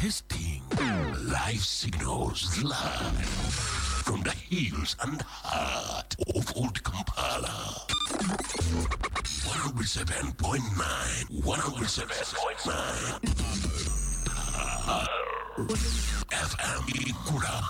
Testing live signals live from the hills and heart of Old Kampala. 107.9, 107.9 FM Ikura.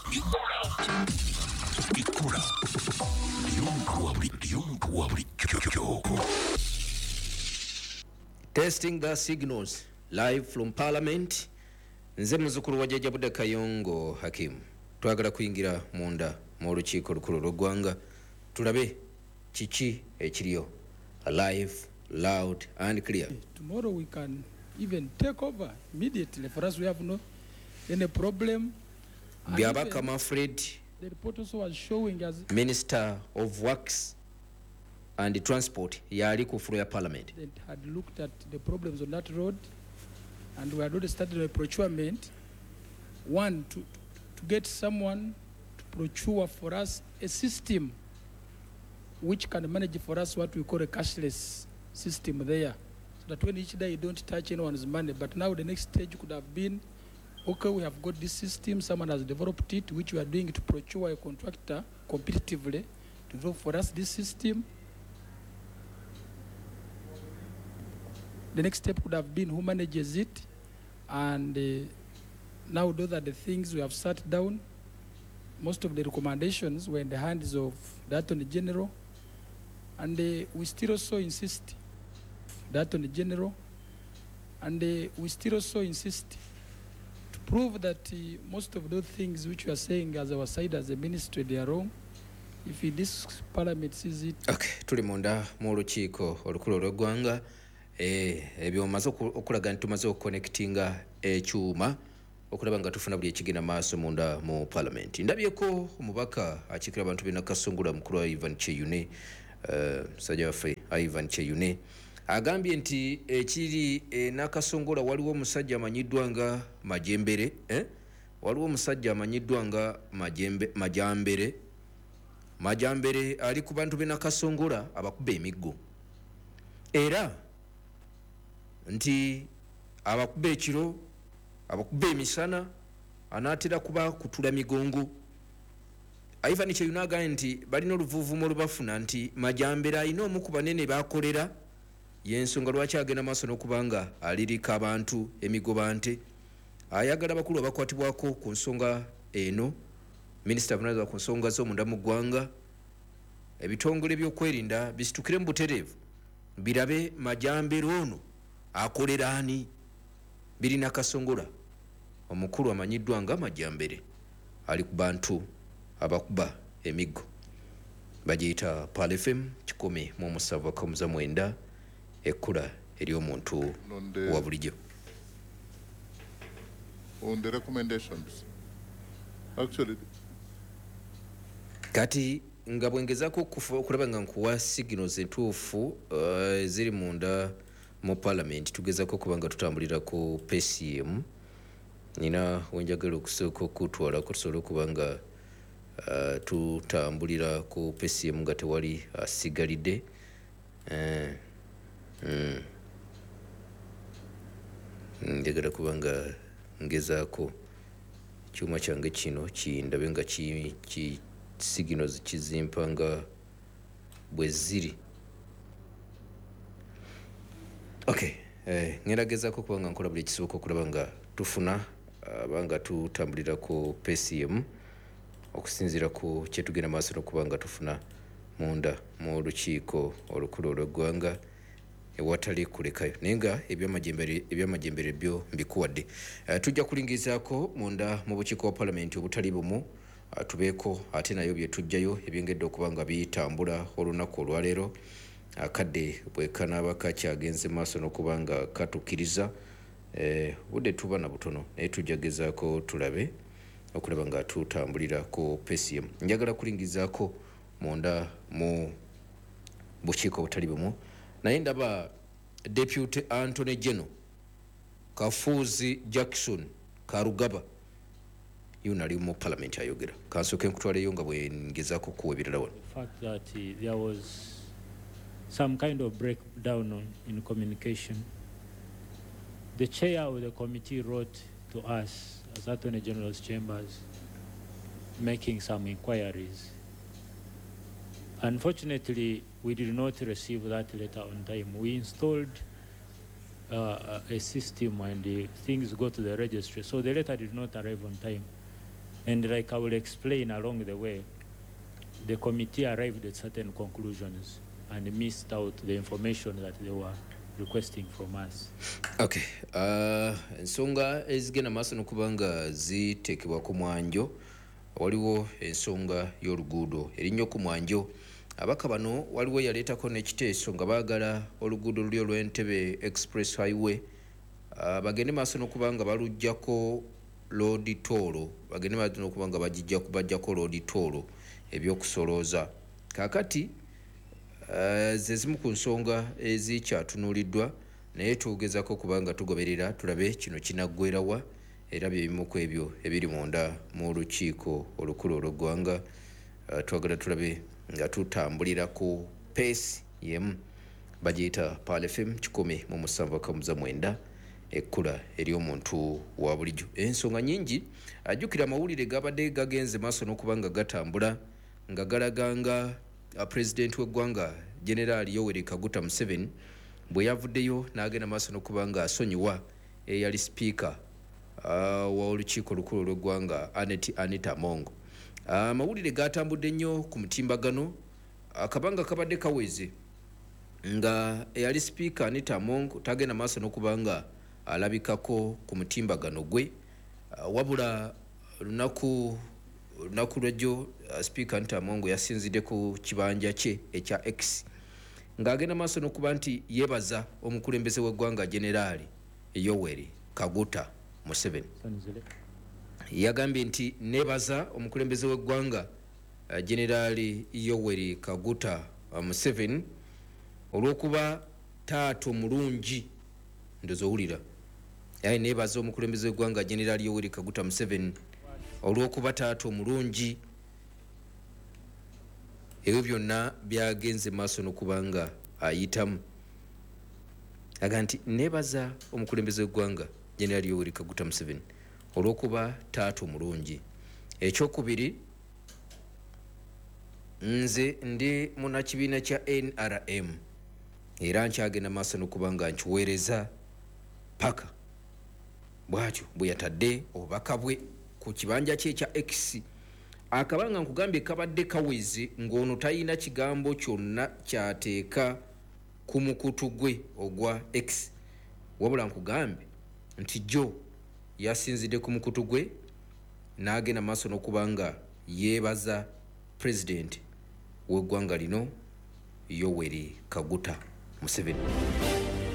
Testing the signals live from Parliament. Nze muzukulu wa Jjajja Budde Kayongo Hakim. Twagala kuyingira munda mu lukiiko lukulu lw'eggwanga tulabe kiki ekiriyo live, loud and clear. Tomorrow we can even take over immediately. For us, we have no any problem. Byabaka Manfred, the report also was showing as Minister of Works and Transport yali ku floor ya Parliament. They had looked at the problems on that road, and we had already started a procurement. One, to get someone to procure for us a system which can manage for us what we call a cashless system there, so that when each day you don't touch anyone's money. But now the next stage could have been, okay, we have got this system, someone has developed it, which we are doing to procure a contractor competitively to develop for us this system. The next step would have been who manages it, and now those are the things we have sat down. Most of the recommendations were in the hands of the Attorney General, and we still also insist, the Attorney General, and we still also insist to prove that most of those things which we are saying as our side as a ministry, they are wrong. If this Parliament sees it. Okay, tuli munda mu lukiiko olukulu lw'eggwanga. Ebyo maze okulaga nti tumaze okuconnectinga ekyuma okulaba nga tufuna buli ekigenda maaso munda mu Parliament. Ndabyeko omubaka akiikira abantu b'e Nakasungula mukulu wa Ivan Cheyune, musajja waffe Ivan Cheyune agambye nti ekiri Nakasungula waliwo omusajja amanyiddwa nga Majembere, waliwo omusajja amanyiddwa nga Majambere ali ku bantu b'e Nakasungula abakuba emiggo, era nti abakuba ekiro, abakuba emisana, anaatera kuba kutula migongo. Ivan Cheyune agambye nti balina oluvuuvumo olubafuna nti Majambere alina omu ku banene bakolera, y'ensonga lwaki agenda maaso n'okubanga alirika abantu emigobante. Ayagala bakulu abakwatibwako ku nsonga eno, minisita avunaanyizibwa ku nsonga z'omunda mu ggwanga, ebitongole by'okwerinda bisitukire mu butereevu birabe Majambere ono akolera ani. Biri Nakasungula omukulu amanyiddwa nga Majambere ali ku bantu abakuba emiggo. Bagiyita Pal FM 107.9 ekkula eri omuntu wa bulijjo. On the recommendations, actually, kati nga bwengezaako okulaba nga nkuwa signals entuufu ziri munda mu Parliament, tugezaako okuba nga tutambulira ku PCM. Nina wenjagala okusooka okutwalako tusobole okuba nga tutambulira ku PCM nga tewali asigalidde. Njagala kuba nga ngezaako kyuma kyange kino kindabe nga ki signals kizimpa nga bwe ziri. Okay, ngeragezaako kuba nga nkola buli ekisoboka okulaba nga tufuna abanga tutambulira ku PCM okusinziira ku kyetugenda maaso n'okuba nga tufuna munda mu lukiiko olukulu olw'eggwanga ewatali kulekayo, naye nga ebyamajembere byo mbikuwadde. Tujja kulingirizaako munda mu bukiiko bwa Parliament obutali bumu, tubeeko ate nayo bye tujjayo ebyengedde okuba nga bitambula olunaku olwaleero. Akadde bwe kanaaba kakyagenze maaso n'okuba nga katukkiriza, budde tuba na butono naye tujja gezaako tulabe okulaba nga tutambulira ku PCM. Njagala kulingirizaako munda mu bukiiko obutali bumu, naye ndaba Deputy Anthony General Kafuzi Jackson Karugaba yuna ali mu Parliament ayogera. Kansooke nkutwaleyo nga bwe ngezaako kuwa ebirala wano. The fact that there was some kind of breakdown in communication. The chair of the committee wrote to us as Attorney General's chambers, making some inquiries. Unfortunately, we did not receive that letter on time. We installed a system and things go to the registry, so the letter did not arrive on time. And like I will explain along the way, the committee arrived at certain conclusions and missed out the information that they were requesting from us. Okay. Ensonga ezigenda maaso n'okubanga ziteekebwa ku mwanjo, waliwo ensonga y'oluguudo erinnyo ku mwanjo. Abaka bano waliwo yaleetako n'ekiteeso nga baagala oluguudo luli olw'Entebbe Express Highway bagende maaso n'okubanga baluggyako loadi toolo, bagende maaso n'okubanga bajjako loadi toolo ebyokusolooza. Kaakati ze zimu ku nsonga ezikyatunuuliddwa, naye tugezaako kubanga tugoberera tulabe kino kinaggweerawa era bye bimu ku ebyo ebiri munda mu lukiiko olukulu olw'eggwanga. Twagala tulabe nga tutambulira ku pace yemu bagiyita Pal FM 107.9 ekkula eri omuntu wa bulijjo. Ensonga nyingi ajjukira amawulire gabadde gagenze maaso n'okubanga gatambula nga galaganga President w'eggwanga General Yoweri Kaguta Museveni bwe yavuddeyo n'agenda maaso n'okubanga asonyiwa eyali speaker w'olukiiko olukulu olw'eggwanga Anita Among. Amawulire gatambudde nnyo ku mutimbagano akabanga kabadde kaweze nga eyali speaker Anita Among tagenda maaso n'okubanga alabikako ku mutimbagano gwe, wabula lunaku lwejjo speaker Anita Among yasinzidde ku kibanja kye ekya X ng'agenda maaso n'okuba nti yeebaza omukulembeze w'eggwanga Generali Yoweri Kaguta Museveni. Yagambye nti neebaza omukulembeze w'eggwanga Generali Yoweri Kaguta Museveni olw'okuba taato mulungi. Ndozo owulira, yaye neebaza omukulembeze w'eggwanga Generali Yoweri Kaguta Museveni olw'okuba taato omulungi. Ebyo byonna byagenze maaso n'okubanga ayitamu. Aga nti neebaza omukulembeze w'eggwanga Generali Yoweri Kaguta Museveni olw'okuba taato omulungi. Ekyokubiri, nze ndi munnakibiina kya NRM era nkyagenda maaso n'okubanga nkiweereza paka bw'atyo bwe yatadde obubaka bwe ku kibanja kye ekya X. Akabanga nkugambye kabadde kaweze ng'ono talina kigambo kyonna kyateeka ku mukutu gwe ogwa X, wabula nkugambye nti jjo yasinzidde ku mukutu gwe n'agenda maaso n'okubanga yeebaza President w'eggwanga lino Yoweri Kaguta Museveni.